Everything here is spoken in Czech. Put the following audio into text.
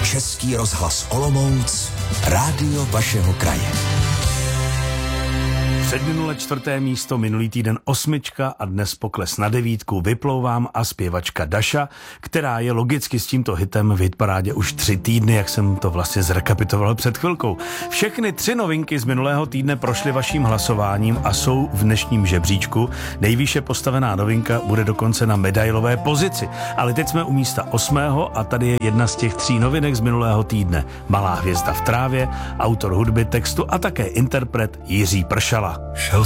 Český rozhlas Olomouc, rádio vašeho kraje. Předminule 4. místo, minulý týden 8 a dnes pokles na 9, Vyplouvám a zpěvačka Daša, která je logicky s tímto hitem v hitparádě už 3 týdny, jak jsem to vlastně zrekapituloval před chvilkou. Všechny 3 novinky z minulého týdne prošly vaším hlasováním a jsou v dnešním žebříčku. Nejvýše postavená novinka bude dokonce na medailové pozici. Ale teď jsme u místa 8. a tady je jedna z těch 3 novinek z minulého týdne. Malá hvězda v trávě, autor hudby, textu a také interpret Jiří Pršala. Šel